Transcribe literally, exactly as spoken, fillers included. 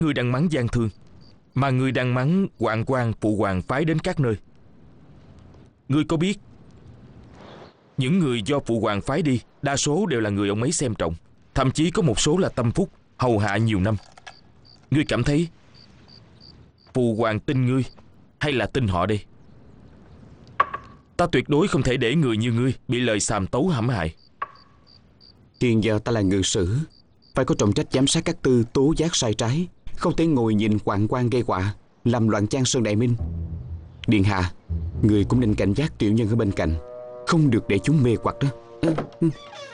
Ngươi đang mắng gian thương, mà ngươi đang mắng hoạn quan phụ hoàng phái đến các nơi. Ngươi có biết những người do phụ hoàng phái đi đa số đều là người ông ấy xem trọng, thậm chí có một số là tâm phúc, hầu hạ nhiều năm. Ngươi cảm thấy phụ hoàng tin ngươi hay là tin họ đây? Ta tuyệt đối không thể để người như ngươi bị lời xàm tấu hãm hại. Hiện giờ ta là ngự sử, phải có trọng trách giám sát các tư tố giác sai trái, không thể ngồi nhìn hoạn quan gây họa, làm loạn Giang Sơn Đại Minh. Điện hạ, người cũng nên cảnh giác tiểu nhân ở bên cạnh, không được để chúng mê hoặc đó.